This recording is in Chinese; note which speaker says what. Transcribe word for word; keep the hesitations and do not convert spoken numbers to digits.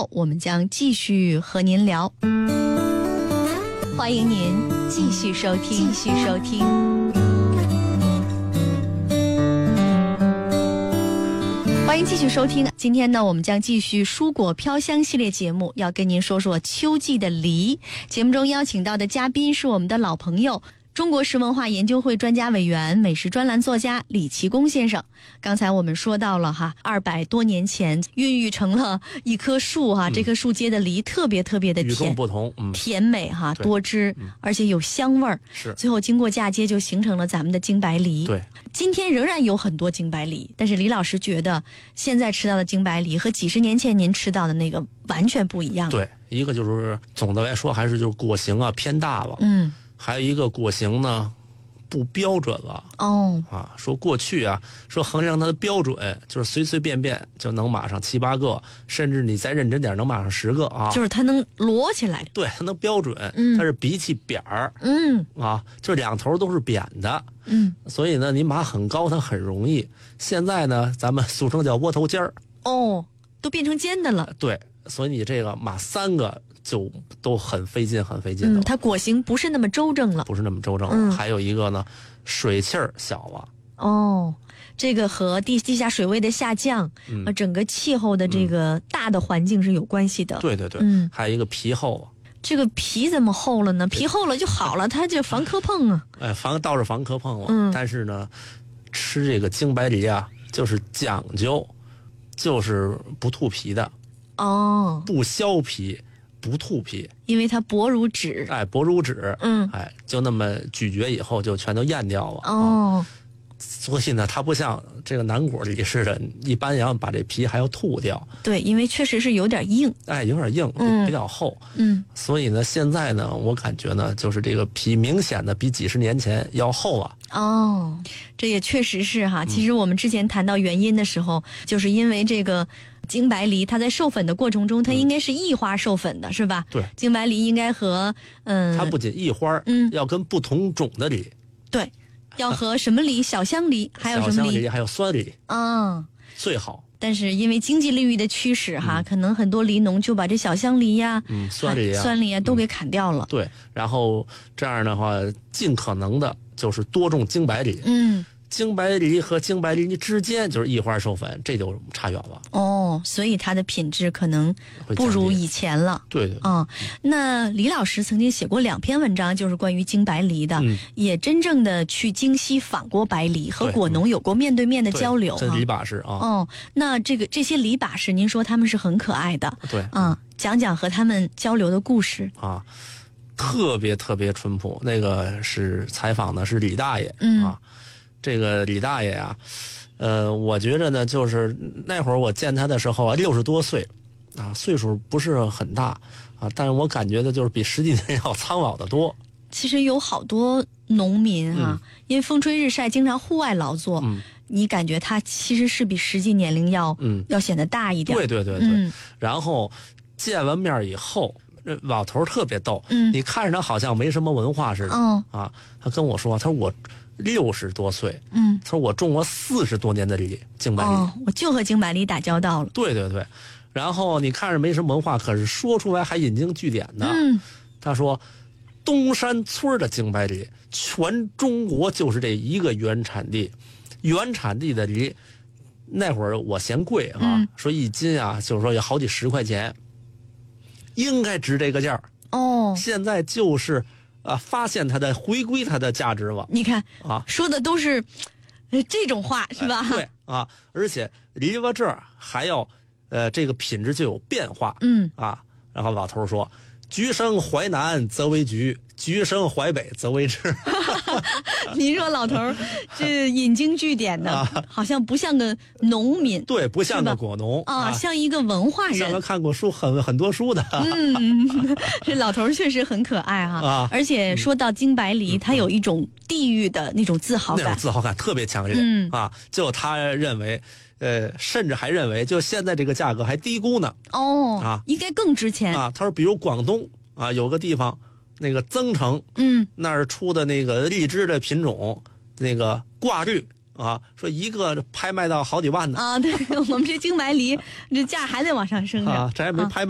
Speaker 1: 后，我们将继续和您聊。欢迎您继续收听，继续收听。欢迎继续收听。今天呢，我们将继续蔬果飘香系列节目，要跟您说说秋季的梨。节目中邀请到的嘉宾是我们的老朋友，中国食文化研究会专家委员、美食专栏作家李其功先生。刚才我们说到了哈，二百多年前孕育成了一棵树哈，嗯、这棵树结的梨特别特别的甜，
Speaker 2: 与众不同，嗯、
Speaker 1: 甜美哈，多汁，嗯、而且有香味儿。
Speaker 2: 是，
Speaker 1: 最后经过嫁接就形成了咱们的京白梨。
Speaker 2: 对，
Speaker 1: 今天仍然有很多京白梨，但是李老师觉得现在吃到的京白梨和几十年前您吃到的那个完全不一样。
Speaker 2: 对，一个就是总的来说还是就是果形啊偏大了，
Speaker 1: 嗯。
Speaker 2: 还有一个果形呢不标准了
Speaker 1: 哦
Speaker 2: 啊，说过去啊，说衡量它的标准就是随随便便就能码上七八个，甚至你再认真点能码上十个啊，
Speaker 1: 就是它能摞起来，
Speaker 2: 对，它能标准，
Speaker 1: 嗯、
Speaker 2: 它是比起扁儿，
Speaker 1: 嗯
Speaker 2: 啊，就两头都是扁的，
Speaker 1: 嗯，
Speaker 2: 所以呢，你码很高它很容易。现在呢，咱们俗称叫窝头尖儿，
Speaker 1: 哦，都变成尖的了，
Speaker 2: 对，所以你这个码三个。就都很费劲，很费劲的、
Speaker 1: 嗯。它果形不是那么周正了，
Speaker 2: 不是那么周正了。
Speaker 1: 嗯、
Speaker 2: 还有一个呢，水气儿小了。
Speaker 1: 哦，这个和地地下水位的下降和、嗯、整个气候的这个大的环境是有关系的。
Speaker 2: 嗯、对对对，
Speaker 1: 嗯，
Speaker 2: 还有一个皮厚。
Speaker 1: 这个皮怎么厚了呢？皮厚了就好了，它就防磕碰啊。
Speaker 2: 哎，防倒是防磕碰了。
Speaker 1: 嗯，
Speaker 2: 但是呢，吃这个京白梨啊，就是讲究，就是不吐皮的。
Speaker 1: 哦，
Speaker 2: 不削皮。不吐皮，
Speaker 1: 因为它薄如纸，
Speaker 2: 哎，薄如纸，
Speaker 1: 嗯，
Speaker 2: 哎，就那么咀嚼以后就全都咽掉了。
Speaker 1: 哦，
Speaker 2: 啊、所以呢，它不像这个南果梨似的，一般要把这皮还要吐掉。
Speaker 1: 对，因为确实是有点硬，
Speaker 2: 哎，有点硬，
Speaker 1: 嗯、
Speaker 2: 比较厚。
Speaker 1: 嗯，
Speaker 2: 所以呢，现在呢，我感觉呢，就是这个皮明显的比几十年前要厚了。
Speaker 1: 哦，这也确实是哈。其实我们之前谈到原因的时候，嗯、就是因为这个。京白梨它在授粉的过程中，它应该是异花授粉的，嗯、是吧？
Speaker 2: 对，
Speaker 1: 京白梨应该和嗯，
Speaker 2: 它不仅异花，
Speaker 1: 嗯，
Speaker 2: 要跟不同种的梨，
Speaker 1: 对，要和什么梨？小香梨，还有什么梨？
Speaker 2: 小香梨还有酸梨，
Speaker 1: 啊，
Speaker 2: 最好。
Speaker 1: 但是因为经济利益的驱使哈，嗯、可能很多梨农就把这小香梨呀、
Speaker 2: 嗯，酸梨啊、
Speaker 1: 酸梨啊都给砍掉了。
Speaker 2: 嗯、对，然后这样的话，尽可能的就是多种京白梨。
Speaker 1: 嗯。
Speaker 2: 京白梨和京白梨之间就是异花授粉，这就差远了。
Speaker 1: 哦，所以它的品质可能不如以前了。
Speaker 2: 对对。
Speaker 1: 啊、嗯，那李老师曾经写过两篇文章，就是关于京白梨的，
Speaker 2: 嗯、
Speaker 1: 也真正的去京西访过白梨，和果农有过面对面的交流。
Speaker 2: 这梨把式啊。
Speaker 1: 哦，那这个这些梨把式，您说他们是很可爱的。
Speaker 2: 对。
Speaker 1: 啊、嗯，讲讲和他们交流的故事
Speaker 2: 啊。特别特别淳朴，那个是采访的是李大爷，
Speaker 1: 嗯
Speaker 2: 啊。这个李大爷啊，呃，我觉着呢，就是那会儿我见他的时候啊，六十多岁，啊，岁数不是很大啊，但是我感觉的就是比实际年要苍老得多。
Speaker 1: 其实有好多农民啊，
Speaker 2: 嗯、
Speaker 1: 因为风吹日晒，经常户外劳作，
Speaker 2: 嗯、
Speaker 1: 你感觉他其实是比实际年龄要、
Speaker 2: 嗯、
Speaker 1: 要显得大一点。
Speaker 2: 对对对对。
Speaker 1: 嗯、
Speaker 2: 然后见完面以后，老头特别逗，
Speaker 1: 嗯、
Speaker 2: 你看着他好像没什么文化似的，
Speaker 1: 嗯、
Speaker 2: 啊，他跟我说，他说我。六十多岁，
Speaker 1: 嗯，
Speaker 2: 他说我种过四十多年的梨，京白梨，
Speaker 1: 哦，我就和京白梨打交道了。
Speaker 2: 对对对，然后你看着没什么文化，可是说出来还引经据典的。
Speaker 1: 嗯，
Speaker 2: 他说，东山村的京白梨，全中国就是这一个原产地，原产地的梨，那会儿我嫌贵啊，
Speaker 1: 嗯、
Speaker 2: 说一斤啊，就是说有好几十块钱，应该值这个价。
Speaker 1: 哦，
Speaker 2: 现在就是。啊，发现它的回归它的价值了。
Speaker 1: 你看
Speaker 2: 啊，
Speaker 1: 说的都是这种话是吧？
Speaker 2: 哎、对啊，而且梨吧这儿还要，呃，这个品质就有变化。
Speaker 1: 嗯
Speaker 2: 啊，然后老头说：“橘生淮南则为橘，橘生淮北则为枳。”
Speaker 1: 您说老头这引经据典的，
Speaker 2: 啊、
Speaker 1: 好像不像个农民，
Speaker 2: 对，不像个果农
Speaker 1: 啊、啊，像一个文化人，
Speaker 2: 像个看过书很很多书的。
Speaker 1: 嗯，这老头确实很可爱哈、
Speaker 2: 啊，
Speaker 1: 而且说到京白梨，它、嗯、有一种地域的那种自豪感，
Speaker 2: 那种自豪感特别强烈。
Speaker 1: 嗯
Speaker 2: 啊，就他认为。呃，甚至还认为，就现在这个价格还低估呢。
Speaker 1: 哦，
Speaker 2: 啊，
Speaker 1: 应该更值钱
Speaker 2: 啊。他说，比如广东啊，有个地方，那个增城，
Speaker 1: 嗯，
Speaker 2: 那儿出的那个荔枝的品种，那个挂绿啊，说一个拍卖到好几万呢。
Speaker 1: 啊，对，我们这京白梨这价还得往上升着
Speaker 2: 啊，这还没拍卖。